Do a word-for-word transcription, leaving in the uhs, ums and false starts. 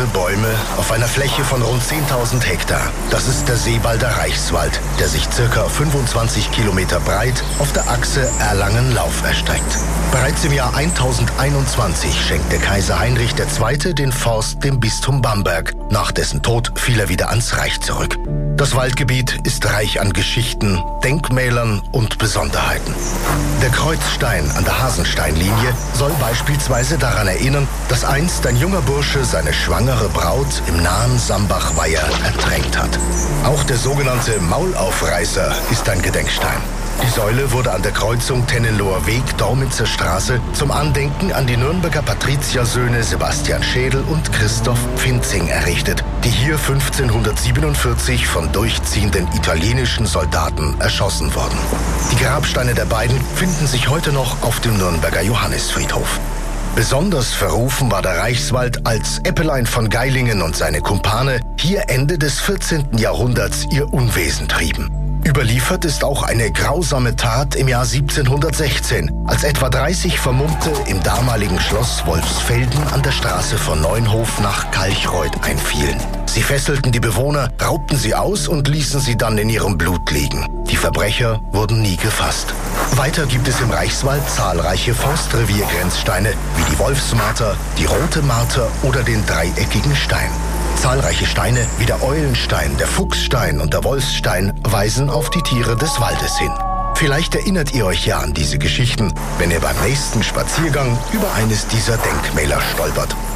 blühende Bäume auf einer Fläche von rund zehntausend Hektar. Das ist der Seewalder Reichswald, der sich circa fünfundzwanzig Kilometer breit auf der Achse Erlangen-Lauf erstreckt. Bereits im Jahr tausendeinundzwanzig schenkte Kaiser Heinrich der Zweite den Forst dem Bistum Bamberg. Nach dessen Tod fiel er wieder ans Reich zurück. Das Waldgebiet ist reich an Geschichten, Denkmälern und Besonderheiten. Der Kreuzstein an der Hasensteinlinie soll beispielsweise daran erinnern, dass einst ein junger Bursche seine schwangere Braut im nahen Sambachweiher ertränkt hat. Auch der sogenannte Maulaufreißer ist ein Gedenkstein. Die Säule wurde an der Kreuzung Tennenloher Weg-Dormitzer Straße zum Andenken an die Nürnberger Patriziersöhne Sebastian Schädel und Christoph Pfinzing errichtet, die hier fünfzehnhundertsiebenundvierzig von durchziehenden italienischen Soldaten erschossen wurden. Die Grabsteine der beiden finden sich heute noch auf dem Nürnberger Johannisfriedhof. Besonders verrufen war der Reichswald, als Eppelein von Geilingen und seine Kumpane hier Ende des vierzehnten Jahrhunderts ihr Unwesen trieben. Überliefert ist auch eine grausame Tat im Jahr siebzehnhundertsechzehn, als etwa dreißig Vermummte im damaligen Schloss Wolfsfelden an der Straße von Neunhof nach Kalchreuth einfielen. Sie fesselten die Bewohner, raubten sie aus und ließen sie dann in ihrem Blut liegen. Die Verbrecher wurden nie gefasst. Weiter gibt es im Reichswald zahlreiche Forstreviergrenzsteine wie die Wolfsmarter, die Rote Marter oder den dreieckigen Stein. Zahlreiche Steine wie der Eulenstein, der Fuchsstein und der Wolfsstein weisen auf die Tiere des Waldes hin. Vielleicht erinnert ihr euch ja an diese Geschichten, wenn ihr beim nächsten Spaziergang über eines dieser Denkmäler stolpert.